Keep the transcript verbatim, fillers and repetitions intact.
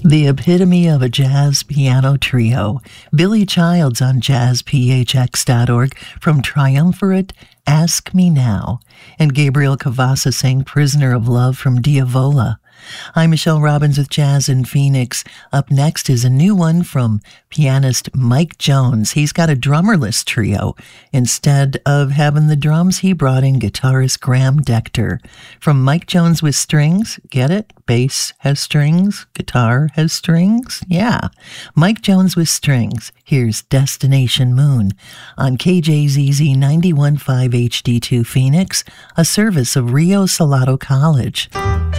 The epitome of a jazz piano trio. Billy Childs on jazz p h x dot org from Triumvirate, Ask Me Now. And Gabriel Cavassa sang Prisoner of Love from Diavola. I'm Michelle Robbins with Jazz in Phoenix. Up next is a new one from pianist Mike Jones. He's got a drummerless trio. Instead of having the drums, he brought in guitarist Graham Decter. From Mike Jones with strings, get it? Bass has strings, guitar has strings. Yeah, Mike Jones with strings. Here's Destination Moon on K J Z Z ninety-one point five H D two Phoenix, a service of Rio Salado College.